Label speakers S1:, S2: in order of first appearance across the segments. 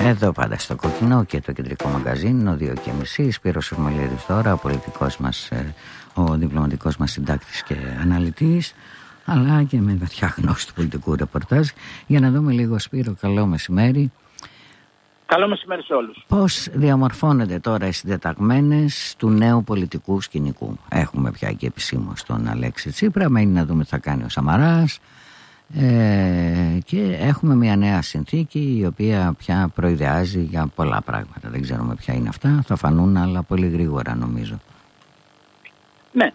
S1: Εδώ πάντα στο Κοκκινό και το κεντρικό μαγκαζίνο 2.30. Σπύρος Ορμολίδης τώρα, ο διπλωματικός μας συντάκτης και αναλυτής, αλλά και με βαθιά γνώση του πολιτικού ρεπορτάζ. Για να δούμε λίγο, Σπύρο, καλό μεσημέρι.
S2: Καλό μεσημέρι σε όλους.
S1: Πώς διαμορφώνονται τώρα οι συντεταγμένες του νέου πολιτικού σκηνικού? Έχουμε πια και επισήμως τον Αλέξη Τσίπρα, μένει να δούμε τι θα κάνει ο Σαμαράς. Και έχουμε μια νέα συνθήκη η οποία πια προειδεάζει για πολλά πράγματα. Δεν ξέρουμε ποια είναι αυτά, θα φανούν αλλά πολύ γρήγορα νομίζω.
S2: Ναι,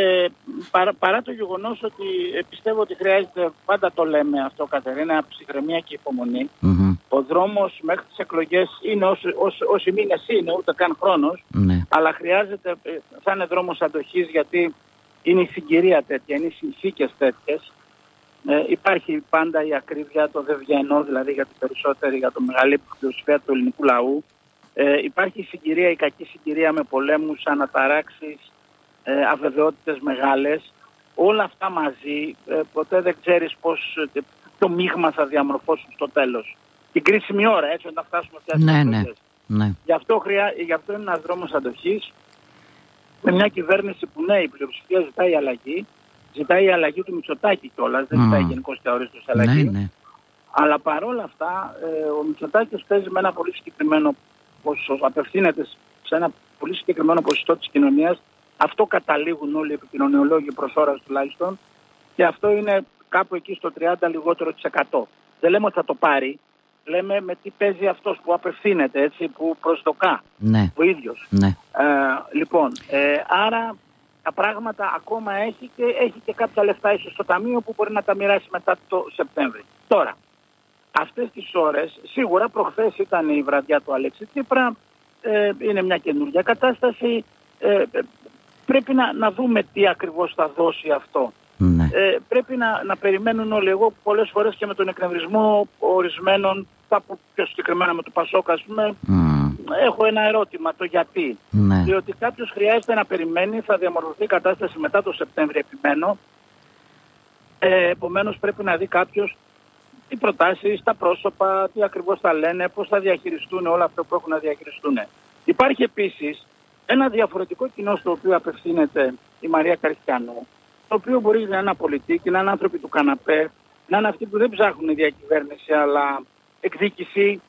S2: παρά το γεγονός ότι πιστεύω ότι χρειάζεται, πάντα το λέμε αυτό, Κατερίνα, ψυχραιμία και υπομονή. Ο δρόμος μέχρι τις εκλογές είναι όσοι μήνες είναι, ούτε καν χρόνος, αλλά χρειάζεται, θα είναι δρόμος αντοχής, γιατί είναι η συγκυρία τέτοια, είναι οι συνθήκες τέτοιες. Υπάρχει πάντα η ακρίβεια, το δευγενό, δηλαδή για το μεγαλύτερη πλειοψηφία του ελληνικού λαού. Υπάρχει η συγκυρία, η κακή συγκυρία με πολέμους, αναταράξεις, αβεβαιότητες μεγάλες. Όλα αυτά μαζί, ποτέ δεν ξέρεις πώς το μείγμα θα διαμορφώσουν στο τέλος. Την κρίσιμη ώρα, έτσι, όταν φτάσουμε πια στις εκλογές.
S1: Ναι.
S2: Γι' αυτό είναι ένας δρόμος αντοχής, με μια κυβέρνηση που η πλειοψηφία ζητάει αλλαγή. Ζητάει η αλλαγή του Μητσοτάκη κιόλας, δεν ζητάει γενικώς και αορίστως αλλαγή. Ναι. Αλλά παρόλα αυτά, ο Μητσοτάκης παίζει με ένα πολύ συγκεκριμένο ποσοστό, απευθύνεται σε ένα πολύ συγκεκριμένο ποσοστό της κοινωνίας. Αυτό καταλήγουν όλοι οι επικοινωνιολόγοι προς ώρας τουλάχιστον, και αυτό είναι κάπου εκεί στο 30 λιγότερο της 100. Δεν λέμε ότι θα το πάρει, λέμε με τι παίζει αυτός που απευθύνεται, έτσι, που προσδοκά ο ίδιος. Ναι. Λοιπόν, άρα τα πράγματα ακόμα έχει και κάποια λεφτά ίσως στο ταμείο που μπορεί να τα μοιράσει μετά το Σεπτέμβρη. Τώρα, αυτές τις ώρες, σίγουρα προχθές ήταν η βραδιά του Αλέξη Τσίπρα, είναι μια καινούργια κατάσταση, πρέπει να δούμε τι ακριβώς θα δώσει αυτό. Πρέπει να περιμένουν όλοι. Εγώ πολλές φορές και με τον εκνευρισμό ορισμένων, πιο συγκεκριμένα με το Πασόκ, ας πούμε, έχω ένα ερώτημα, το γιατί. Διότι κάποιος χρειάζεται να περιμένει, θα διαμορφωθεί η κατάσταση μετά το Σεπτέμβριο, επιμένω. Επομένως πρέπει να δει κάποιος τι προτάσεις, τα πρόσωπα, τι ακριβώς θα λένε, πώς θα διαχειριστούν όλα αυτά που έχουν να διαχειριστούν. Υπάρχει επίσης ένα διαφορετικό κοινό στο οποίο απευθύνεται η Μαρία Καριστιανού, το οποίο μπορεί να είναι απολυτικοί, να είναι άνθρωποι του καναπέ, να είναι αυτοί που δεν ψάχνουν διακυβέρνηση αλλά εκδίκηση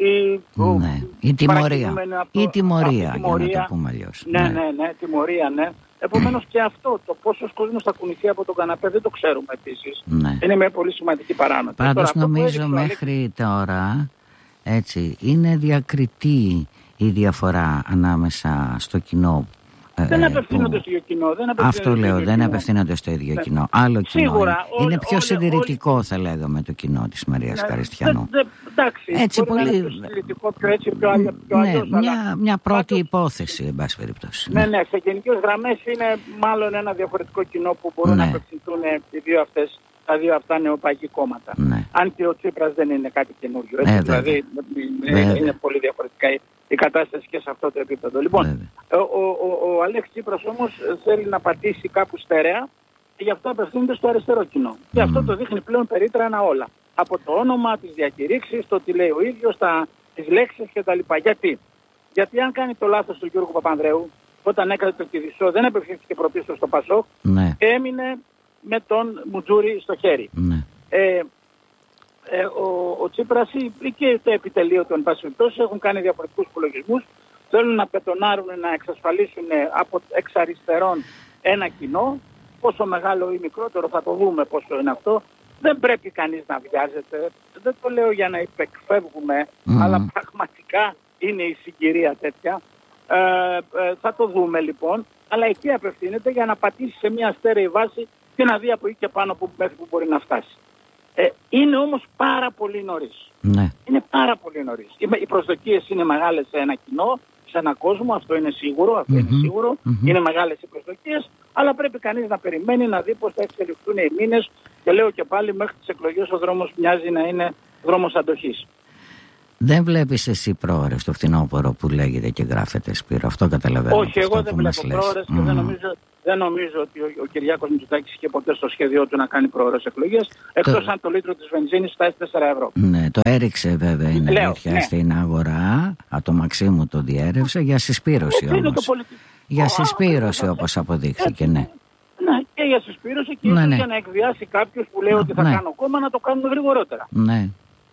S1: ή τιμωρία. Ή τιμωρία, για να το πούμε αλλιώς.
S2: Ναι, τιμωρία, ναι. Επομένως και αυτό, το πόσος κόσμος θα κουνηθεί από τον καναπέ δεν το ξέρουμε επίσης. Είναι μια πολύ σημαντική παράμετρο.
S1: Πάντως νομίζω μέχρι τώρα, έτσι, είναι διακριτή η διαφορά ανάμεσα στο κοινό.
S2: Δεν απευθύνονται στο ίδιο κοινό.
S1: Αυτό λέω, δεν απευθύνονται στο ίδιο κοινό. Άλλο κοινό. Σίγουρα, είναι πιο συντηρητικό, θα λέγαμε, το κοινό της Μαρίας Καριστιανού.
S2: Εντάξει,
S1: έτσι πολύ.
S2: Πιο συντηρητικό, πιο έτσι, πιο αλλιώς.
S1: Μια πρώτη υπόθεση, εν πάση περιπτώσει.
S2: Ναι, σε γενικές γραμμές είναι μάλλον ένα διαφορετικό κοινό που μπορούν να απευθυνθούν τα δύο αυτά νεοπαγή κόμματα. Αν και ο Τσίπρας δεν είναι κάτι καινούριο. Δηλαδή είναι πολύ διαφορετικά η κατάσταση και σε αυτό το επίπεδο. Λοιπόν, ο Αλέξης Τσίπρας όμως θέλει να πατήσει κάπου στερεά και γι' αυτό απευθύνεται στο αριστερό κοινό. Και αυτό το δείχνει πλέον περίτρανα όλα. Από το όνομα, τις διακηρύξεις, το τι λέει ο ίδιος, τις λέξεις κτλ. Γιατί αν κάνει το λάθος του Γιώργου Παπανδρέου, όταν έκανε το Κηδισό, δεν απευθύνθηκε πρωτίστως στο Πασόκ και έμεινε με τον Μουτζούρι στο χέρι. Ο Τσίπρας και το επιτελείο των πασιπτώσεων έχουν κάνει διαφορετικούς υπολογισμούς. Θέλουν να πετονάρουν, να εξασφαλίσουν από εξ αριστερών ένα κοινό. Πόσο μεγάλο ή μικρότερο θα το δούμε πόσο είναι αυτό. Δεν πρέπει κανείς να βιάζεται. Δεν το λέω για να υπεκφεύγουμε, αλλά πραγματικά είναι η συγκυρία τέτοια. Θα το δούμε λοιπόν. Αλλά εκεί απευθύνεται για να πατήσει σε μια στέρεη βάση και να δει από εκεί και πάνω μέχρι που μπορεί να φτάσει. Είναι όμως πάρα πολύ νωρίς. Είναι πάρα πολύ νωρίς. Οι προσδοκίες είναι μεγάλες σε ένα κοινό, σε ένα κόσμο, αυτό είναι σίγουρο. Είναι μεγάλες οι προσδοκίες, αλλά πρέπει κανείς να περιμένει να δει πώς θα εξελιχθούν οι μήνες. Και λέω και πάλι, μέχρι τις εκλογές ο δρόμος μοιάζει να είναι δρόμος αντοχής.
S1: Δεν βλέπεις εσύ πρόωρες το φθινόπωρο που λέγεται και γράφεται, Σπύρο? Αυτό καταλαβαίνω.
S2: Όχι, εγώ δεν βλέπω πρόωρες και δεν νομίζω ότι ο Κυριάκος Μητσοτάκης είχε ποτέ στο σχέδιό του να κάνει πρόωρες εκλογές, εκτός αν το λίτρο της βενζίνης φτάσει 4 ευρώ.
S1: Ναι, το έριξε βέβαια, είναι αλήθεια, στην αγορά. Το Μαξίμου το διέρευσε για συσπήρωση όμως. Για συσπήρωση όπως αποδείχθηκε, ναι.
S2: Ναι, και για συσπήρωση και για να εκβιάσει κάποιους που λέει ότι θα κάνω κόμμα να το κάνουν γρηγορότερα.
S1: Ναι.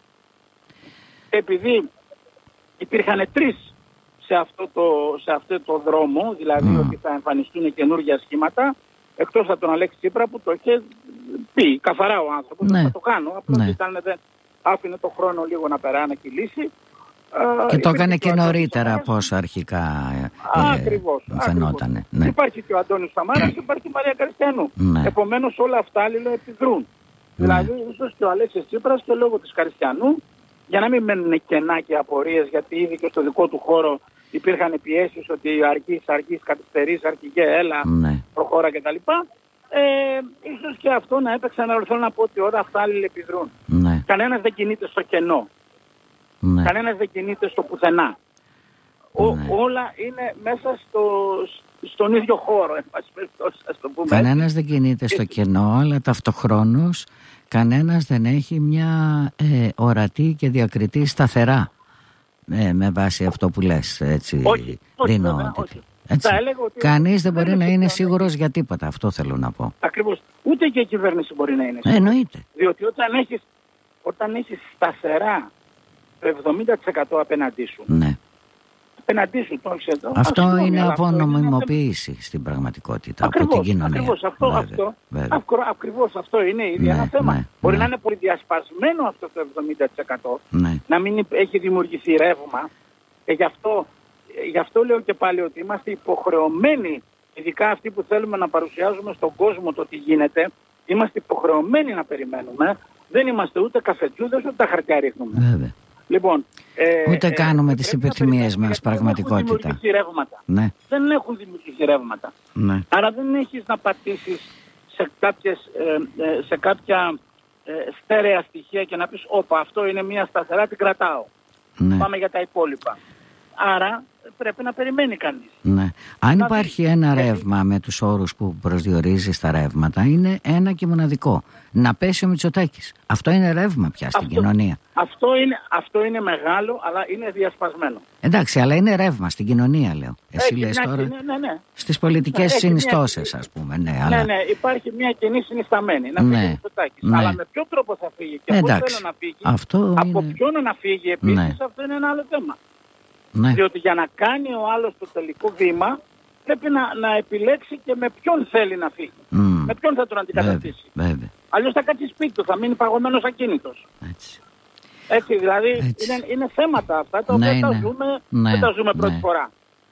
S2: Επειδή υπήρχαν 3 σε αυτό το δρόμο, δηλαδή ότι θα εμφανιστούν καινούργια σχήματα, εκτός από τον Αλέξη Τσίπρα που το είχε πει καθαρά ο άνθρωπος, θα το κάνω, απλώς δεν άφηνε το χρόνο λίγο να περάσει, να κυλήσει.
S1: Και το έκανε και νωρίτερα από όσο αρχικά φαινόταν. Ναι.
S2: Υπάρχει και ο Αντώνης Σαμάρας και υπάρχει και η Μαρία Καριστιανού.
S1: Ναι.
S2: Επομένως όλα αυτά αλληλοεπιδρούν. Δηλαδή ίσως και ο Αλέξης Τσίπρας και λόγω της Καριστιανού, για να μην μένουν κενά και απορίες, γιατί ήδη και στο δικό του χώρο υπήρχαν πιέσεις ότι αργείς, καθυστερείς, αρχηγέ, έλα, προχώρα κτλ. Ίσως και αυτό να έπαιξε ένα ρόλο. Θέλω να πω ότι όλα αυτά αλληλεπιδρούν.
S1: Ναι.
S2: Κανένας δεν κινείται στο κενό. Ναι. Κανένας δεν κινείται στο πουθενά. Όλα είναι μέσα στον ίδιο χώρο.
S1: Κανένας δεν κινείται στο κενό, αλλά ταυτοχρόνως κανένας δεν έχει μια ορατή και διακριτή σταθερά με βάση αυτό που λες, έτσι.
S2: Όχι.
S1: Κανείς δεν μπορεί να είναι σίγουρος για τίποτα, αυτό θέλω να πω.
S2: Ακριβώς. Ούτε και η κυβέρνηση μπορεί να είναι
S1: σίγουρη. Εννοείται.
S2: Διότι όταν έχεις σταθερά το 70% απέναντί σου. Ναι. Απέναντί σου το έχεις εδώ.
S1: Αυτό είναι απονομιμοποίηση στην πραγματικότητα.
S2: Ακριβώς,
S1: από την κοινωνία.
S2: Ακριβώς αυτό είναι ήδη ένα θέμα. Μπορεί να είναι πολύ διασπασμένο αυτό το 70%. Να μην έχει δημιουργηθεί ρεύμα. Και γι' αυτό λέω και πάλι ότι είμαστε υποχρεωμένοι, ειδικά αυτοί που θέλουμε να παρουσιάζουμε στον κόσμο το τι γίνεται, είμαστε υποχρεωμένοι να περιμένουμε. Δεν είμαστε ούτε καφετζούδες ούτε τα χαρτιά ρίχνουμε.
S1: Βέβαια.
S2: Λοιπόν,
S1: ούτε κάνουμε τις επιθυμίες μας πραγματικότητα.
S2: Δεν έχουν δημιουργηθεί ρεύματα.
S1: Ναι.
S2: Δεν έχουν δημιουργηθεί ρεύματα.
S1: Ναι.
S2: Άρα δεν έχεις να πατήσεις σε κάποια στέρεα στοιχεία και να πεις όπα, αυτό είναι μια σταθερά, την κρατάω. Ναι. Πάμε για τα υπόλοιπα. Άρα πρέπει να περιμένει κανείς.
S1: Ναι. Αν υπάρχει ένα ρεύμα με τους όρους που προσδιορίζει στα ρεύματα, είναι ένα και μοναδικό. Να πέσει ο Μητσοτάκης. Αυτό είναι ρεύμα πια στην κοινωνία.
S2: Αυτό είναι μεγάλο, αλλά είναι διασπασμένο.
S1: Εντάξει, αλλά είναι ρεύμα στην κοινωνία, λέω. Εσύ λες τώρα.
S2: Ναι.
S1: Στις πολιτικές συνιστώσεις, ας πούμε. Ναι,
S2: υπάρχει μια κοινή συνισταμένη. Να φύγει ο Μητσοτάκης. Ναι. Αλλά με ποιο τρόπο θα φύγει και πώς θέλω να φύγει. Από ποιον να φύγει επίσης, αυτό είναι ένα άλλο θέμα. Ναι. Διότι για να κάνει ο άλλος το τελικό βήμα πρέπει να επιλέξει και με ποιον θέλει να φύγει. Με ποιον θα τον αντικαταστήσει. Αλλιώς θα κάτσει σπίτι του, θα μείνει παγωμένος ακίνητος. Έτσι δηλαδή είναι θέματα αυτά τα οποία δεν τα ζούμε πρώτη φορά.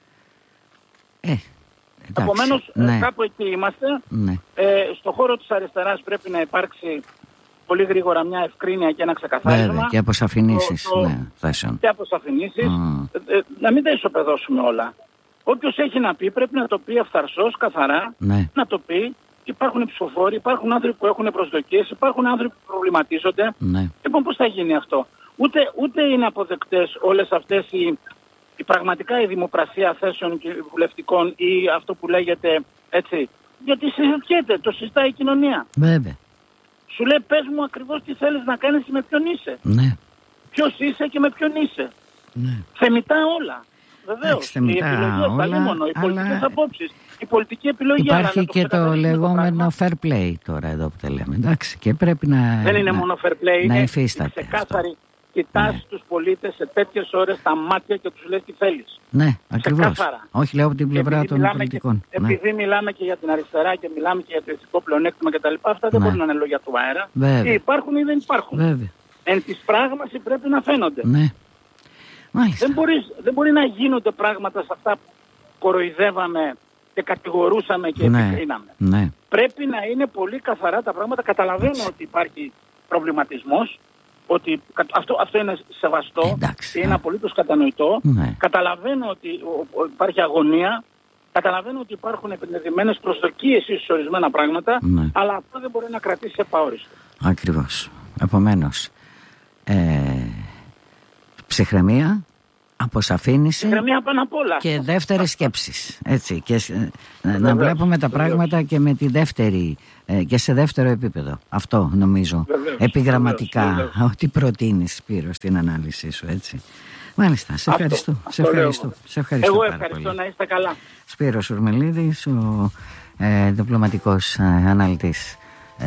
S2: Επομένως κάπου εκεί είμαστε. Στο χώρο της αριστεράς πρέπει να υπάρξει πολύ γρήγορα μια ευκρίνεια και ένα ξεκαθάρισμα.
S1: Βέβαια, και αποσαφηνήσεις θέσεων.
S2: Και αποσαφηνήσεις. Να μην τα ισοπεδώσουμε όλα. Όποιος έχει να πει πρέπει να το πει αυθαρσός, καθαρά. Να το πει. Υπάρχουν ψηφοφόροι, υπάρχουν άνθρωποι που έχουν προσδοκίες, υπάρχουν άνθρωποι που προβληματίζονται. Λοιπόν, πώς θα γίνει αυτό? Ούτε είναι αποδεκτές όλες αυτές πραγματικά η δημοπρασία θέσεων βουλευτικών ή αυτό που λέγεται έτσι. Γιατί συζητιέται, το συζητάει η κοινωνία.
S1: Βέβαια.
S2: Σου λέει πες μου ακριβώς τι θέλεις να κάνεις και με ποιον είσαι.
S1: Ναι.
S2: Ποιος είσαι και με ποιον είσαι.
S1: Ναι.
S2: Θεμητά όλα. Βεβαίως. Οι επιλογές πάλι μόνο. Οι πολιτικές απόψεις. Η πολιτική επιλογή.
S1: Υπάρχει και το λεγόμενο fair play τώρα εδώ που τα λέμε. Εντάξει, και πρέπει να.
S2: Δεν είναι μόνο fair play.
S1: Να υφίσταται.
S2: Είναι ξεκάθαρη. Κοιτάς τους πολίτες σε τέτοιες ώρες στα μάτια και τους λες τι θέλεις.
S1: Ναι, ακριβώς. Όχι, λέω από την πλευρά των πολιτικών.
S2: Επειδή μιλάμε και για την αριστερά και μιλάμε και για το ηθικό πλεονέκτημα κτλ. Αυτά δεν μπορούν να είναι λόγια του αέρα. Ή υπάρχουν ή δεν υπάρχουν.
S1: Βέβαια.
S2: Εν της πράγμαση πρέπει να φαίνονται.
S1: Ναι. Μάλιστα.
S2: Δεν μπορεί να γίνονται πράγματα σε αυτά που κοροϊδεύαμε και κατηγορούσαμε και επικρίναμε.
S1: Ναι.
S2: Πρέπει να είναι πολύ καθαρά τα πράγματα. Καταλαβαίνω ότι υπάρχει προβληματισμός. Ότι αυτό είναι σεβαστό, είναι απολύτως κατανοητό. Καταλαβαίνω ότι υπάρχει αγωνία, καταλαβαίνω ότι υπάρχουν επενδυμένες προσδοκίες σε ορισμένα πράγματα, αλλά αυτό δεν μπορεί να κρατήσει επαόριστο.
S1: Ακριβώς. Επομένως, Ψυχραιμία, αποσαφήνιση
S2: πάνω απ' όλα.
S1: Και δεύτερες σκέψεις. Έτσι, και να βλέπουμε τα πράγματα και με τη δεύτερη και σε δεύτερο επίπεδο. Αυτό νομίζω επιγραμματικά ότι προτείνεις, Σπύρο, στην ανάλυση σου, έτσι. Μάλιστα, σε ευχαριστώ. Σε ευχαριστώ
S2: Εγώ
S1: πάρα
S2: ευχαριστώ
S1: πολύ.
S2: Να είστε καλά.
S1: Σπύρος Ουρμελίδης, ο διπλωματικός αναλυτής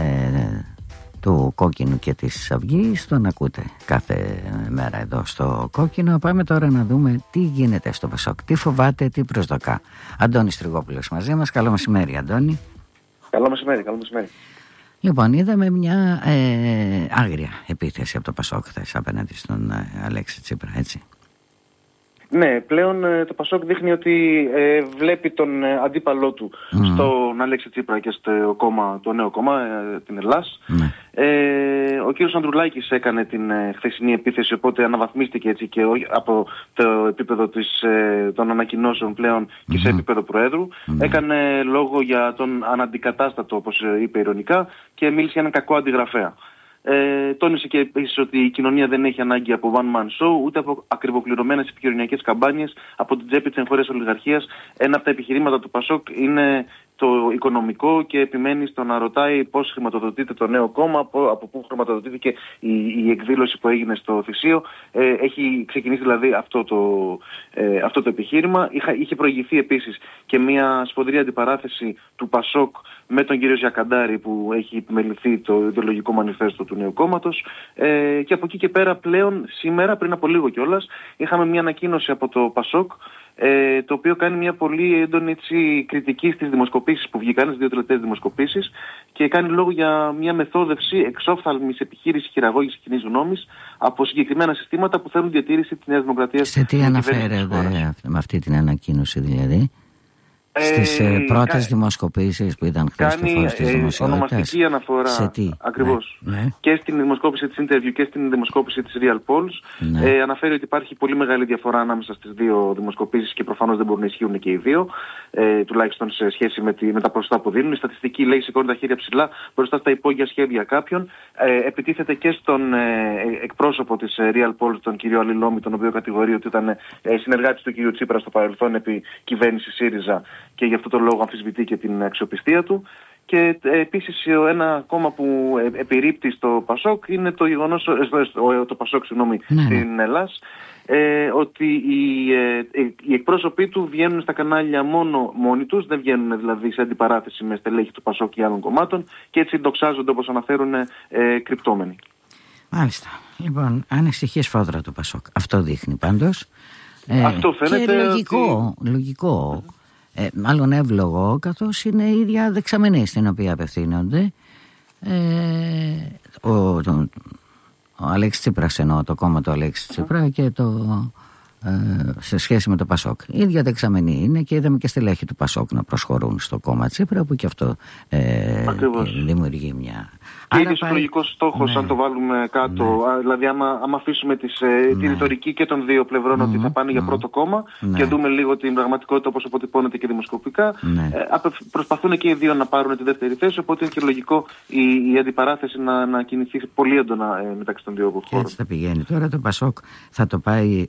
S1: του Κόκκινου και της Αυγής. Τον ακούτε κάθε μέρα εδώ στο Κόκκινο. Πάμε τώρα να δούμε τι γίνεται στο Πασόκ, τι φοβάται, τι προσδοκά. Αντώνης Τριγόπουλος μαζί μας. Καλό μεσημέρι, Αντώνη.
S3: Καλό μεσημέρι.
S1: Λοιπόν, είδαμε μια άγρια επίθεση από το Πασόκ χθες απέναντι στον Αλέξη Τσίπρα, έτσι.
S3: Ναι, πλέον το Πασόκ δείχνει ότι βλέπει τον αντίπαλό του στον Αλέξη Τσίπρα και στο κόμμα, το νέο κόμμα, την Ελλάς. Ο κύριος Ανδρουλάκης έκανε την χθεσινή επίθεση, οπότε αναβαθμίστηκε έτσι και από το επίπεδο των ανακοινώσεων πλέον και σε επίπεδο Προέδρου. Έκανε λόγο για τον αναντικατάστατο, όπως είπε ειρωνικά, και μίλησε για έναν κακό αντιγραφέα. Τόνισε και επίσης ότι η κοινωνία δεν έχει ανάγκη από one man show, ούτε από ακριβοπληρωμένες επικοινωνιακές καμπάνιες από την τσέπη της εγχώριας ολιγαρχίας. Ένα από τα επιχειρήματα του Πασόκ είναι το οικονομικό και επιμένει στο να ρωτάει πώς χρηματοδοτείται το νέο κόμμα, από πού χρηματοδοτήθηκε η εκδήλωση που έγινε στο Θησίο. Έχει ξεκινήσει δηλαδή αυτό το επιχείρημα. Είχε προηγηθεί επίσης και μια σφοδρή αντιπαράθεση του Πασόκ με τον κύριο Ζιακαντάρη, που έχει επιμεληθεί το ιδεολογικό μανιφέστο του νέου κόμματος. Και από εκεί και πέρα πλέον σήμερα, πριν από λίγο κιόλας, είχαμε μια ανακοίνωση από το Πασόκ, το οποίο κάνει μια πολύ έντονη κριτική στις δημοσκοπήσεις που βγήκαν, στις δύο τελευταίες δημοσκοπήσεις, και κάνει λόγο για μια μεθόδευση εξόφθαλμης επιχείρησης χειραγώγησης κοινής γνώμης από συγκεκριμένα συστήματα που θέλουν διατήρηση της Νέας Δημοκρατίας.
S1: Σε τι αναφέρεται με αυτή την ανακοίνωση, δηλαδή? Στις πρώτες δημοσκοπήσεις που ήταν χθες το φως της δημοσιότητας.
S3: Ονομαστική αναφορά.
S1: Σε τι?
S3: Ακριβώς. Και στην δημοσκόπηση της Interview και στην δημοσκόπηση της Real Polls. Αναφέρει ότι υπάρχει πολύ μεγάλη διαφορά ανάμεσα στις δύο δημοσκοπήσεις και προφανώς δεν μπορούν να ισχύουν και οι δύο, τουλάχιστον σε σχέση με τα ποσοστά που δίνουν. Η στατιστική λέει σηκώνει τα χέρια ψηλά μπροστά στα υπόγεια σχέδια κάποιων. Επιτίθεται και στον εκπρόσωπο της Real Polls, τον κύριο Αλληλόμη, τον οποίο κατηγορεί ότι ήταν συνεργάτης του κύριου Τσίπρα στο παρελθόν επί κυβέρνηση ΣΥΡΙΖΑ, και γι' αυτό το λόγο αμφισβητεί και την αξιοπιστία του. Και επίσης ένα κόμμα που επιρρύπτει στο Πασόκ είναι το γεγονός, το Πασόκ στην Ελλάς, ότι οι εκπρόσωποι του βγαίνουν στα κανάλια μόνοι τους, δεν βγαίνουν δηλαδή σε αντιπαράθεση με στελέχη του Πασόκ και άλλων κομμάτων, και έτσι ντοξάζονται, όπως αναφέρουν, κρυπτόμενοι.
S1: Μάλιστα. Λοιπόν, ανησυχεί σφόδρα το Πασόκ. Αυτό δείχνει πάντως.
S3: Αυτό φαίνεται.
S1: Και λογικό. Μάλλον εύλογο, καθώς είναι η ίδια δεξαμενή στην οποία απευθύνονται. Ο Αλέξης Τσίπρας, εννοώ το κόμμα του Αλέξη Τσίπρα, και σε σχέση με το Πασόκ. Η ίδια δεξαμενή είναι, και είδαμε και στελέχη του Πασόκ να προσχωρούν στο κόμμα Τσίπρα, που και αυτό δημιουργεί μια...
S3: Και είναι συλλογικός στόχος, αν το βάλουμε κάτω. Δηλαδή, άμα αφήσουμε τη ρητορική και των δύο πλευρών ότι θα πάνε για πρώτο κόμμα, και δούμε λίγο την πραγματικότητα όπως αποτυπώνεται και δημοσκοπικά, προσπαθούν και οι δύο να πάρουν τη δεύτερη θέση. Οπότε είναι και λογικό η αντιπαράθεση να κινηθεί πολύ έντονα μεταξύ των δύο χώρων.
S1: Έτσι θα πηγαίνει. Τώρα το Πασόκ θα το πάει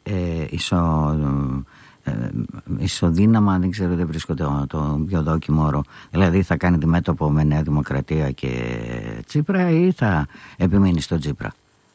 S1: ισοδύναμα, δεν ξέρω, δεν βρίσκω το πιο δόκιμο όρο. Δηλαδή θα κάνει αντιμέτωπο με Νέα Δημοκρατία και Τσίπρα, ή θα επιμείνει στο Τσίπρα?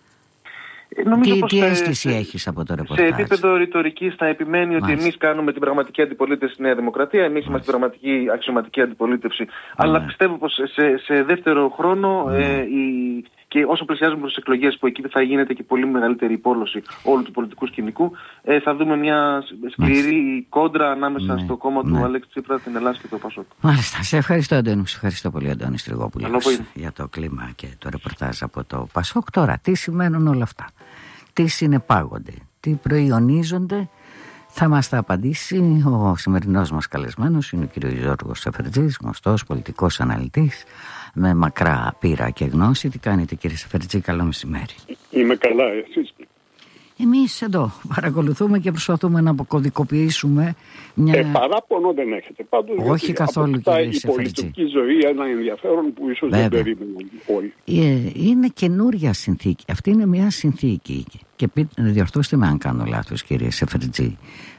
S1: Τι αίσθηση έχεις από το ρεπορτάζ?
S3: Σε επίπεδο ρητορικής θα επιμένει ότι εμείς κάνουμε την πραγματική αντιπολίτευση στη Νέα Δημοκρατία, εμείς είμαστε την πραγματική αξιωματική αντιπολίτευση. Αλλά πιστεύω πως σε δεύτερο χρόνο και όσο πλησιάζουμε προς τις εκλογές, που εκεί θα γίνεται και πολύ μεγαλύτερη υπόλωση όλου του πολιτικού σκηνικού, θα δούμε μια σκληρή κόντρα ανάμεσα στο κόμμα του Αλέξη Τσίπρα, την Ελλάδα και το Πασόκ.
S1: Μάλιστα. Σε ευχαριστώ, Αντώνη. Σε ευχαριστώ πολύ, Αντώνη Τριγόπουλο, για το κλίμα και το ρεπορτάζ από το Πασόκ. Τώρα, τι σημαίνουν όλα αυτά? Τι συνεπάγονται? Τι προϊονίζονται? Θα μας τα απαντήσει ο σημερινός μας καλεσμένος, είναι ο κ. Γιώργος Σεφερτζής, γνωστός πολιτικός αναλυτής με μακρά πείρα και γνώση. Τι κάνετε, κύριε Σεφερτζή? Καλό μεσημέρι.
S4: Είμαι καλά, εσείς?
S1: Εμείς εδώ παρακολουθούμε και προσπαθούμε να αποκωδικοποιήσουμε μια...
S4: Παράπονο δεν έχετε πάντως?
S1: Όχι καθόλου, κύριε Σεφερτζή.
S4: Η πολιτική ζωή ένα ενδιαφέρον που ίσως δεν περίμεναν όλοι.
S1: Είναι καινούρια συνθήκη. Αυτή είναι μια συνθήκη. Και και διορθώστε με αν κάνω λάθος, κύριε Σεφερτζή,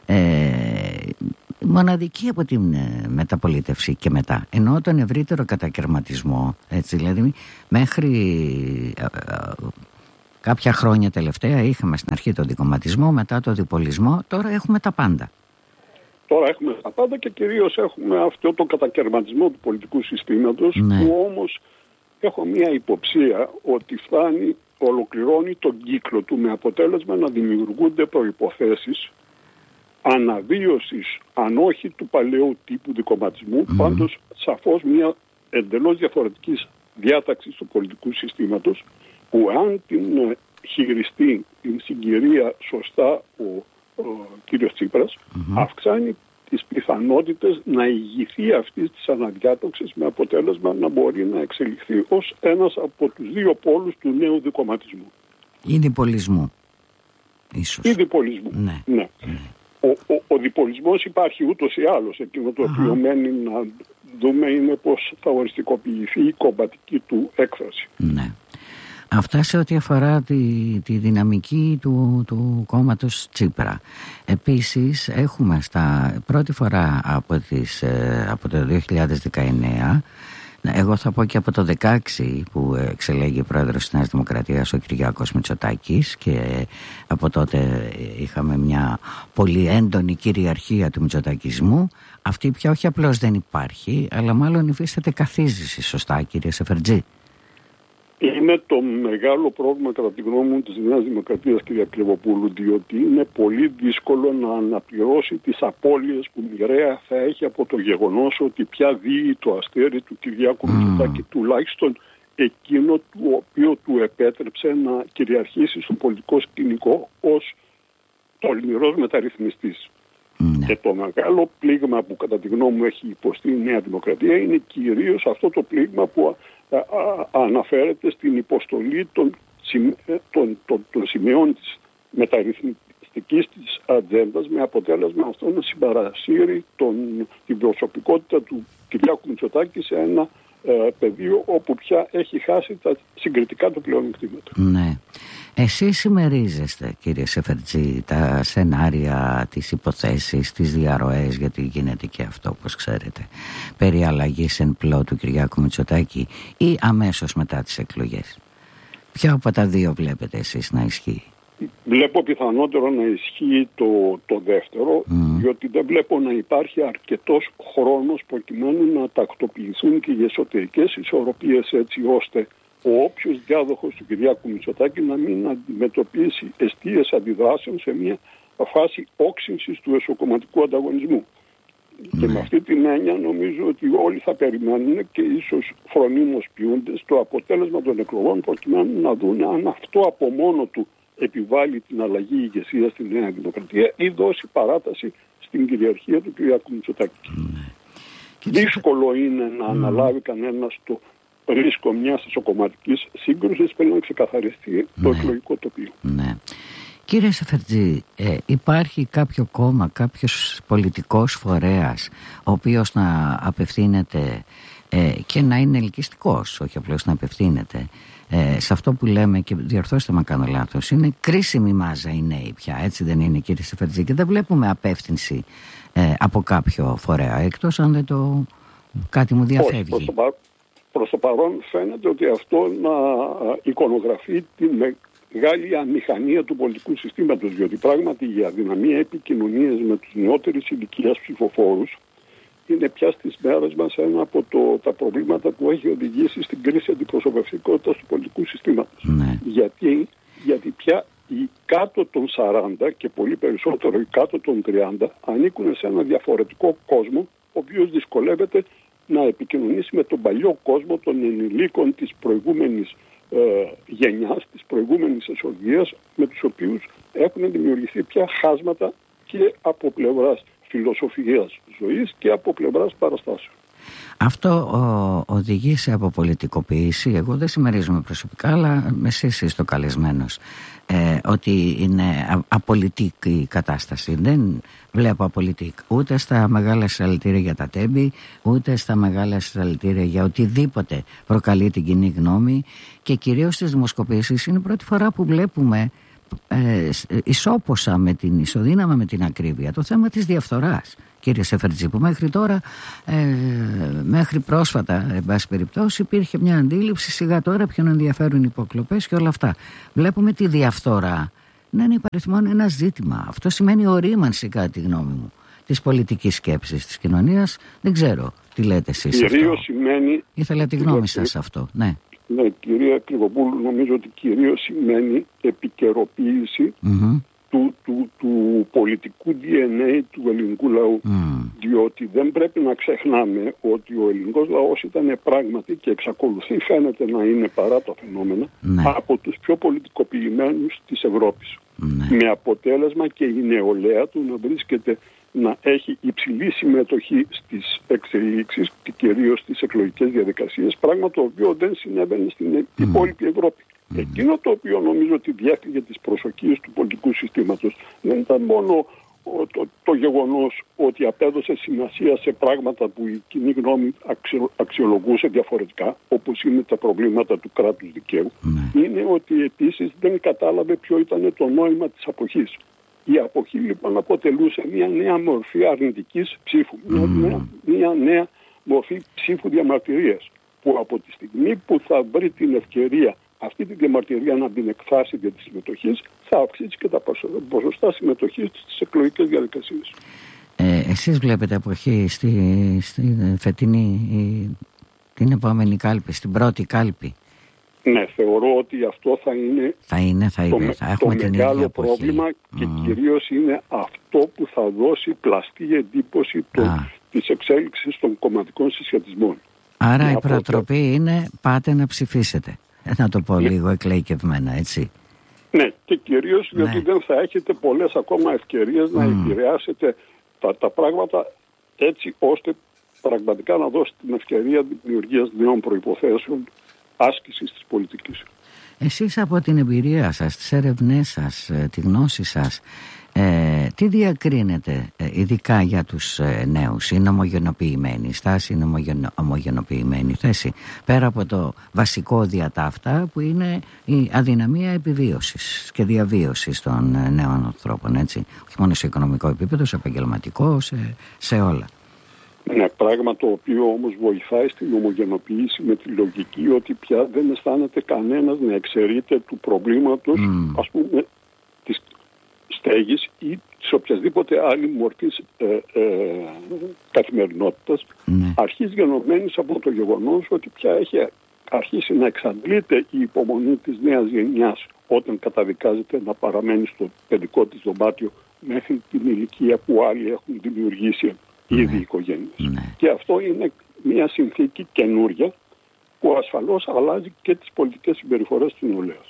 S1: μοναδική από την μεταπολίτευση και μετά, εννοώ τον ευρύτερο κατακαιρματισμό, έτσι, δηλαδή μέχρι κάποια χρόνια τελευταία είχαμε στην αρχή τον δικομματισμό, μετά τον διπολισμό, τώρα έχουμε τα πάντα.
S4: Τώρα έχουμε τα πάντα και κυρίως έχουμε αυτό το κατακαιρματισμό του πολιτικού συστήματος, ναι, που όμως έχω μια υποψία ότι ολοκληρώνει τον κύκλο του με αποτέλεσμα να δημιουργούνται προϋποθέσεις αναβίωσης, αν όχι του παλαιού τύπου δικομματισμού, πάντως σαφώς μια εντελώς διαφορετικής διάταξης του πολιτικού συστήματος, που αν την χειριστεί την συγκυρία σωστά ο κύριος Τσίπρας, αυξάνει τις πιθανότητες να ηγηθεί αυτής της αναδιάταξης, με αποτέλεσμα να μπορεί να εξελιχθεί ως ένας από τους δύο πόλους του νέου δικομματισμού.
S1: Ή διπολισμού, ίσως.
S4: Ή διπολισμού, ναι. Ο διπολισμός υπάρχει ούτως ή άλλως. Εκείνο το οποίο μένει να δούμε είναι πώς θα οριστικοποιηθεί η κομματική του έκφραση.
S1: Ναι. Αυτά σε ό,τι αφορά τη δυναμική του κόμματος Τσίπρα. Επίσης έχουμε πρώτη φορά από το 2019, εγώ θα πω και από το 2016 που εξελέγει πρόεδρος της Νέας Δημοκρατίας ο Κυριάκος Μητσοτάκης, και από τότε είχαμε μια πολύ έντονη κυριαρχία του μητσοτακισμού. Αυτή πια όχι απλώς δεν υπάρχει, αλλά μάλλον υφίσταται καθίζηση, σωστά κύριε Σεφερτζή?
S4: Είναι το μεγάλο πρόβλημα κατά τη γνώμη μου της Νέας Δημοκρατίας, κυρία Κλεβοπούλου, διότι είναι πολύ δύσκολο να αναπληρώσει τις απώλειες που μοιραία θα έχει από το γεγονός ότι πια δει το αστέρι του Κυριάκου Μητσοτάκη, τουλάχιστον εκείνο το οποίο του επέτρεψε να κυριαρχήσει στο πολιτικό σκηνικό ως τολμηρός μεταρρυθμιστής. Και το μεγάλο πλήγμα που κατά τη γνώμη μου έχει υποστεί η Νέα Δημοκρατία είναι κυρίως αυτό το πλήγμα που αναφέρεται στην υποστολή των σημείων της μεταρρυθμιστικής της ατζέντας, με αποτέλεσμα αυτό να συμπαρασύρει την προσωπικότητα του Κυριάκου Μητσοτάκη σε ένα πεδίο όπου πια έχει χάσει τα συγκριτικά του πλεονεκτήματα.
S1: Ναι. Εσείς συμμερίζεστε, κύριε Σεφερτζή, τα σενάρια, τις υποθέσεις, τις διαρροές, γιατί γίνεται και αυτό όπως ξέρετε, περί αλλαγής εν πλώ του Κυριάκου Μητσοτάκη, ή αμέσως μετά τις εκλογές? Ποια από τα δύο βλέπετε εσείς να ισχύει?
S4: Βλέπω πιθανότερο να ισχύει το δεύτερο, διότι δεν βλέπω να υπάρχει αρκετός χρόνος προκειμένου να τακτοποιηθούν και οι εσωτερικές ισορροπίες, έτσι ώστε ο όποιος διάδοχος του Κυριάκου Μητσοτάκη να μην αντιμετωπίσει εστίες αντιδράσεων σε μια φάση όξυνσης του εσωκομματικού ανταγωνισμού. Και με αυτή την έννοια νομίζω ότι όλοι θα περιμένουν και ίσως φρονίμως ποιούνται στο αποτέλεσμα των εκλογών, προκειμένου να δουν αν αυτό από μόνο του επιβάλλει την αλλαγή ηγεσία στη Νέα Δημοκρατία ή δώσει παράταση στην κυριαρχία του Κυριάκου Μητσοτάκη. Δύσκολο είναι να αναλάβει κανένας το ρίσκο μιας εσωκομματικής σύγκρουσης πριν να ξεκαθαριστεί το εκλογικό τοπίο.
S1: Ναι. Κύριε Σεφερτζή, υπάρχει κάποιο κόμμα, κάποιος πολιτικός φορέας ο οποίος να απευθύνεται και να είναι ελκυστικός, όχι απλώς να απευθύνεται σε αυτό που λέμε, και διορθώστε με αν κάνω λάθος, είναι κρίσιμη μάζα οι νέοι πια, έτσι δεν είναι κύριε Σεφερτζή? Και δεν βλέπουμε απεύθυνση από κάποιο φορέα, εκτός αν δεν κάτι μου διαφεύγει.
S4: Προς το παρόν φαίνεται ότι αυτό να εικονογραφεί τη μεγάλη αμηχανία του πολιτικού συστήματος, διότι πράγματι η αδυναμία επικοινωνίας με τους νεότερης ηλικίας ψηφοφόρους είναι πια στις μέρες μας ένα από τα προβλήματα που έχει οδηγήσει στην κρίση αντιπροσωπευτικότητας του πολιτικού συστήματος.
S1: Ναι.
S4: Γιατί πια οι κάτω των 40 και πολύ περισσότερο οι κάτω των 30 ανήκουν σε ένα διαφορετικό κόσμο, ο οποίος δυσκολεύεται να επικοινωνήσει με τον παλιό κόσμο των ενηλίκων της προηγούμενης γενιάς, της προηγούμενης εσωδίας, με τους οποίους έχουν δημιουργηθεί πια χάσματα και από πλευράς φιλοσοφίας ζωής και από πλευράς παραστάσεων.
S1: Αυτό οδηγεί σε αποπολιτικοποίηση. Εγώ δεν συμμερίζομαι προσωπικά, αλλά εσείς είστε ο καλεσμένος, ότι είναι απολυτική η κατάσταση. Δεν βλέπω απολυτική ούτε στα μεγάλα συλλαλητήρια για τα τέμπη, ούτε στα μεγάλα συλλαλητήρια για οτιδήποτε προκαλεί την κοινή γνώμη, και κυρίως στις δημοσκοπήσεις είναι η πρώτη φορά που βλέπουμε ισόποσα με την ισοδύναμα με την ακρίβεια το θέμα της διαφθοράς, κύριε Σεφερτζή, που μέχρι τώρα, μέχρι πρόσφατα εν πάση περιπτώσει, υπήρχε μια αντίληψη, σιγά τώρα ποιον ενδιαφέρουν οι υποκλοπές και όλα αυτά. Βλέπουμε τη διαφθορά να είναι υπαριθμόν ένα ζήτημα. Αυτό σημαίνει ορίμανση, κατά τη γνώμη μου, της πολιτικής σκέψης της κοινωνίας. Δεν ξέρω τι λέτε εσείς αυτό.
S4: Σημαίνει...
S1: Ήθελα τη γνώμη σας αυτό. Ναι.
S4: Ναι, κυρία Κρυβοπούλου, νομίζω ότι κυρίως σημαίνει επικαιροποίηση του πολιτικού DNA του ελληνικού λαού. Διότι δεν πρέπει να ξεχνάμε ότι ο ελληνικός λαός ήταν πράγματι, και εξακολουθεί φαίνεται να είναι παρά τα φαινόμενα, από τους πιο πολιτικοποιημένους της Ευρώπης. Με αποτέλεσμα και η νεολαία του να βρίσκεται, να έχει υψηλή συμμετοχή στις εξελίξεις και κυρίως στις εκλογικές διαδικασίες, πράγμα το οποίο δεν συνέβαινε στην υπόλοιπη Ευρώπη. Εκείνο το οποίο νομίζω ότι διέφυγε τις προσοχίες του πολιτικού συστήματος δεν ήταν μόνο το γεγονός ότι απέδωσε σημασία σε πράγματα που η κοινή γνώμη αξιολογούσε διαφορετικά, όπως είναι τα προβλήματα του κράτους δικαίου, είναι ότι επίσης δεν κατάλαβε ποιο ήταν το νόημα της αποχής. Η αποχή λοιπόν αποτελούσε μια νέα μορφή αρνητικής ψήφου, μια νέα μορφή ψήφου διαμαρτυρίας, που από τη στιγμή που θα βρει την ευκαιρία αυτή τη διαμαρτυρία να την εκφράσει για τη συμμετοχή, θα αυξήσει και τα ποσοστά συμμετοχής στις εκλογικές διαδικασίες.
S1: Εσείς βλέπετε αποχή στη φετινή, την επόμενη κάλπη, στην πρώτη κάλπη?
S4: Ναι, θεωρώ ότι αυτό θα είναι το μεγάλο πρόβλημα και κυρίως είναι αυτό που θα δώσει πλαστή εντύπωση της εξέλιξης των κομματικών συσχετισμών.
S1: Άρα η προτροπή είναι πάτε να ψηφίσετε. Να το πω λίγο εκλαϊκευμένα, έτσι.
S4: Ναι, και κυρίως γιατί δεν θα έχετε πολλές ακόμα ευκαιρίες να επηρεάσετε τα πράγματα έτσι ώστε πραγματικά να δώσετε την ευκαιρία δημιουργίας νέων προϋποθέσεων άσκησης της πολιτικής.
S1: Εσείς από την εμπειρία σας, τις έρευνές σας, τη γνώση σας, τι διακρίνετε ειδικά για τους νέους? Είναι ομογενοποιημένη η στάση, είναι ομογενοποιημένη η θέση, πέρα από το βασικό διατάφτα που είναι η αδυναμία επιβίωσης και διαβίωσης των νέων ανθρώπων, έτσι, όχι μόνο σε οικονομικό επίπεδο, σε επαγγελματικό, σε όλα.
S4: Ναι, πράγμα το οποίο όμως βοηθάει στην ομογενοποίηση με τη λογική ότι πια δεν αισθάνεται κανένας να εξαιρείται του προβλήματος, ας πούμε, της στέγης ή της οποιασδήποτε άλλη μορφής καθημερινότητας, αρχής γενομένης από το γεγονός ότι πια έχει αρχίσει να εξαντλείται η υπομονή της νέας γενιάς όταν καταδικάζεται να παραμένει στο παιδικό της δωμάτιο μέχρι την ηλικία που άλλοι έχουν δημιουργήσει ήδη οικογένειες. Και αυτό είναι μια συνθήκη καινούρια που ασφαλώς αλλάζει και τις πολιτικές συμπεριφορές της νεολαίας.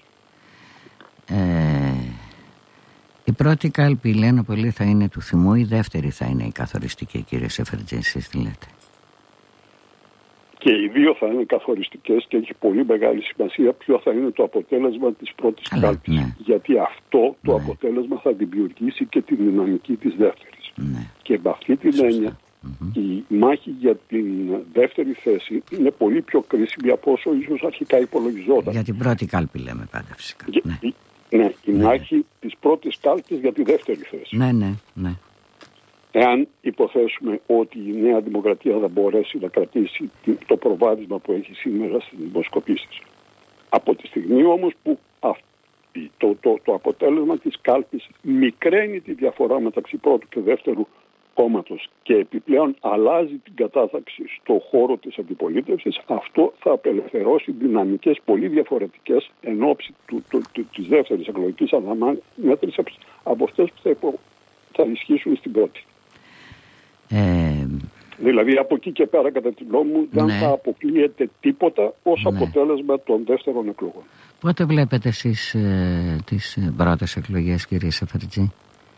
S1: Η πρώτη κάλπη, λένε πολλοί, θα είναι του θυμού, η δεύτερη θα είναι η καθοριστική, κύριε Σεφερτζή, εσείς τι λέτε?
S4: Και οι δύο θα είναι καθοριστικές και έχει πολύ μεγάλη σημασία ποιο θα είναι το αποτέλεσμα της πρώτης κάλπης. Γιατί αυτό το αποτέλεσμα θα δημιουργήσει και τη δυναμική της δεύτερης. Και με αυτή την έννοια η μάχη για την δεύτερη θέση είναι πολύ πιο κρίσιμη από όσο ίσως αρχικά υπολογιζόταν.
S1: Για την πρώτη κάλπη λέμε πάντα φυσικά.
S4: Η μάχη της πρώτης κάλπης για τη δεύτερη θέση.
S1: Ναι.
S4: Εάν υποθέσουμε ότι η Νέα Δημοκρατία θα μπορέσει να κρατήσει το προβάδισμα που έχει σήμερα στις δημοσκοπήσεις. Από τη στιγμή όμως που το αποτέλεσμα της κάλπης μικραίνει τη διαφορά μεταξύ πρώτου και δεύτερου κόμματος και επιπλέον αλλάζει την κατάταξη στο χώρο της αντιπολίτευσης, αυτό θα απελευθερώσει δυναμικές πολύ διαφορετικές εν ώψη της δεύτερης εκλογικής αναμέτρησης από αυτές που θα ισχύσουν στην πρώτη. Δηλαδή από εκεί και πέρα, κατά τη γνώμη μου, δεν θα αποκλείεται τίποτα ως αποτέλεσμα των δεύτερων εκλογών.
S1: Πότε βλέπετε εσείς τις πρώτες εκλογές, κύριε Σεφερτζή?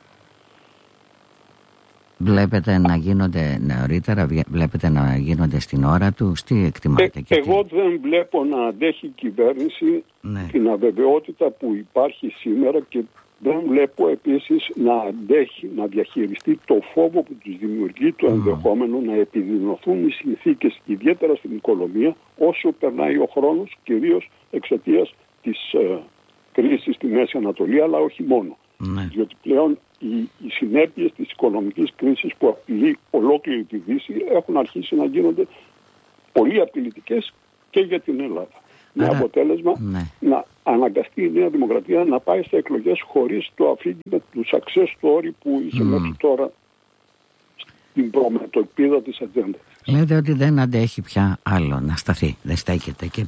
S1: Βλέπετε να γίνονται νωρίτερα, βλέπετε να γίνονται στην ώρα τους, τι εκτιμάτε?
S4: Εγώ δεν βλέπω να αντέχει η κυβέρνηση την αβεβαιότητα που υπάρχει σήμερα και δεν βλέπω επίσης να αντέχει να διαχειριστεί το φόβο που τους δημιουργεί το ενδεχόμενο να επιδεινωθούν οι συνθήκες, ιδιαίτερα στην οικονομία, όσο περνάει ο χρόνος, κυρίως εξαιτίας της κρίση στη Μέση Ανατολή, αλλά όχι μόνο. Διότι πλέον οι συνέπειες της οικονομικής κρίσης που απειλεί ολόκληρη τη Δύση έχουν αρχίσει να γίνονται πολύ απειλητικές και για την Ελλάδα. Με αποτέλεσμα να αναγκαστεί η Νέα Δημοκρατία να πάει σε εκλογές χωρίς το αφήγημα του success story που είχε μέχρι τώρα στην προμετωπίδα της ατζέντας.
S1: Λέτε ότι δεν αντέχει πια άλλο να σταθεί, δεν στέκεται και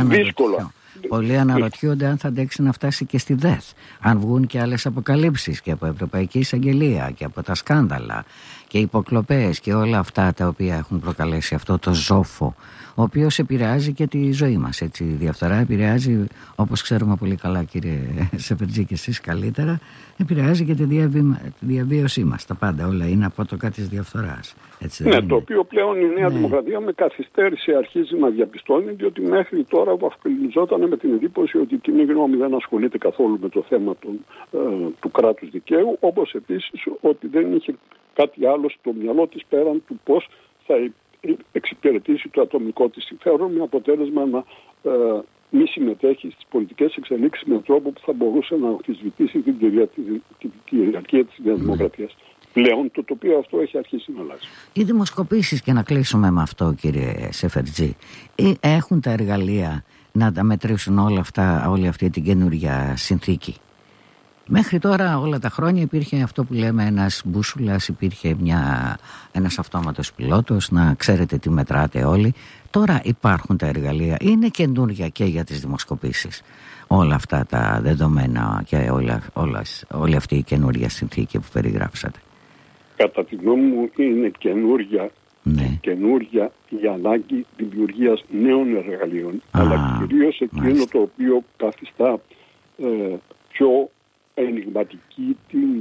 S1: πολλοί αναρωτιούνται αν θα αντέξει να φτάσει και στη ΔΕΘ. Αν βγουν και άλλες αποκαλύψεις και από Ευρωπαϊκή Εισαγγελία και από τα σκάνδαλα και υποκλοπές και όλα αυτά τα οποία έχουν προκαλέσει αυτό το ζόφο, ο οποίος επηρεάζει και τη ζωή μας. Έτσι, η διαφθορά επηρεάζει, όπως ξέρουμε πολύ καλά κύριε Σεφερτζή και εσείς καλύτερα, επηρεάζει και τη διαβίωσή μας. Τα πάντα όλα είναι απότοκα της διαφθοράς. Έτσι,
S4: ναι, το οποίο πλέον η Νέα Δημοκρατία με καθυστέρηση αρχίζει να διαπιστώνει, διότι μέχρι τώρα βαφκελιζόταν με την εντύπωση ότι η κοινή γνώμη δεν ασχολείται καθόλου με το θέμα του κράτους δικαίου, όπως επίσης ότι δεν είχε κάτι άλλο στο μυαλό της πέραν του πώς θα εξυπηρετήσει το ατομικό της συμφέρον, με αποτέλεσμα να μη συμμετέχει στις πολιτικές εξελίξεις με τρόπο που θα μπορούσε να αμφισβητήσει την κυριαρχία της Νέας Δημοκρατίας. Πλέον το τοπίο αυτό έχει αρχίσει να αλλάζει.
S1: Οι δημοσκοπήσεις, και να κλείσουμε με αυτό κύριε Σεφερτζή, έχουν τα εργαλεία να τα μετρήσουν όλη αυτή την καινούργια συνθήκη? Μέχρι τώρα όλα τα χρόνια υπήρχε αυτό που λέμε ένας μπούσουλας, υπήρχε ένας αυτόματος πιλότος, να ξέρετε τι μετράτε όλοι. Τώρα υπάρχουν τα εργαλεία, είναι καινούργια και για τις δημοσκοπήσεις όλα αυτά τα δεδομένα και όλη αυτή η καινούργια συνθήκη που περιγράψατε.
S4: Κατά τη γνώμη μου είναι καινούργια η ανάγκη δημιουργίας νέων εργαλείων, αλλά κυρίως εκείνο το οποίο καθιστά πιο ενιγματική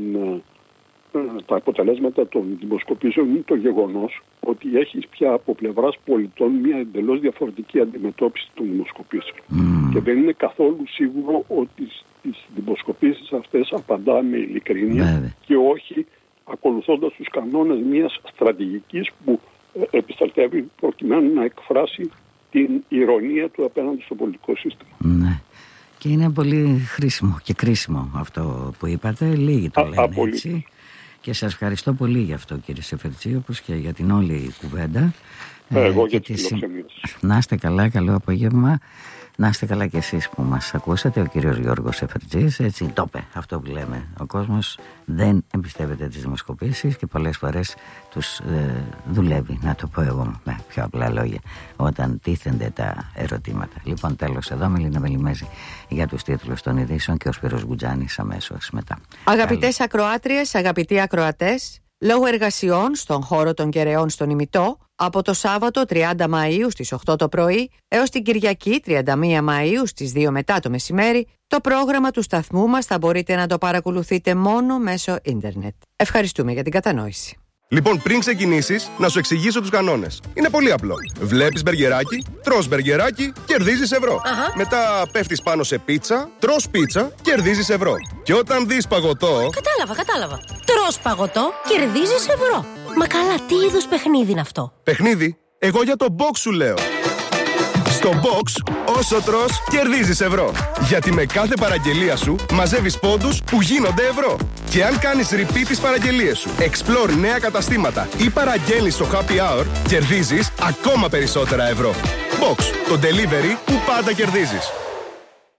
S4: τα αποτελέσματα των δημοσκοπήσεων είναι το γεγονός ότι έχεις πια από πλευράς πολιτών μια εντελώς διαφορετική αντιμετώπιση των δημοσκοπήσεων. Και δεν είναι καθόλου σίγουρο ότι στις δημοσκοπήσεις αυτές απαντά με ειλικρίνεια και όχι ακολουθώντας τους κανόνες μιας στρατηγικής που επιστρατεύει προκειμένου να εκφράσει την ηρωνία του απέναντι στο πολιτικό σύστημα.
S1: Ναι. Και είναι πολύ χρήσιμο και κρίσιμο αυτό που είπατε. Λίγοι το λένε έτσι. Και σας ευχαριστώ πολύ για αυτό κύριε Σεφερτζή, όπως και για την όλη κουβέντα.
S4: Εγώ για τη φιλοξενία σας.
S1: Να είστε καλά, καλό απόγευμα. Να είστε καλά κι εσείς που μας ακούσατε. Ο κύριος Γιώργος Σεφερτζής, έτσι το είπε αυτό που λέμε. Ο κόσμος δεν εμπιστεύεται τις δημοσκοπήσεις και πολλές φορές τους δουλεύει, να το πω εγώ με πιο απλά λόγια, όταν τίθενται τα ερωτήματα. Λοιπόν, τέλος εδώ, Μελίνα Βελιμέζη για τους τίτλους των ειδήσεων και ο Σπύρος Γκουτζάνης αμέσως μετά.
S5: Αγαπητές ακροάτριες, αγαπητοί ακροατές, λόγω εργασιών στον χώρο των Κεραιών στον Ημιτό, από το Σάββατο 30 Μαΐου στις 8 το πρωί έως την Κυριακή 31 Μαΐου στις 2 μετά το μεσημέρι, το πρόγραμμα του σταθμού μας θα μπορείτε να το παρακολουθείτε μόνο μέσω ίντερνετ. Ευχαριστούμε για την κατανόηση.
S6: Λοιπόν, πριν ξεκινήσεις, να σου εξηγήσω τους κανόνες. Είναι πολύ απλό. Βλέπεις μπεργκεράκι, τρως μπεργκεράκι, κερδίζεις ευρώ. Μετά πέφτεις πάνω σε πίτσα, τρως πίτσα, κερδίζεις ευρώ. Και όταν δεις παγωτό...
S7: Κατάλαβα. Τρως παγωτό, κερδίζεις ευρώ. Μα καλά, τι είδους παιχνίδι είναι αυτό?
S6: Παιχνίδι? Εγώ για το box σου λέω. Στο box, όσο τρως, κερδίζεις ευρώ. Γιατί με κάθε παραγγελία σου μαζεύεις πόντους που γίνονται ευρώ. Και αν κάνεις repeat τις παραγγελίες σου, explore νέα καταστήματα ή παραγγέλνεις στο happy hour, κερδίζεις ακόμα περισσότερα ευρώ. Box, το delivery που πάντα κερδίζεις.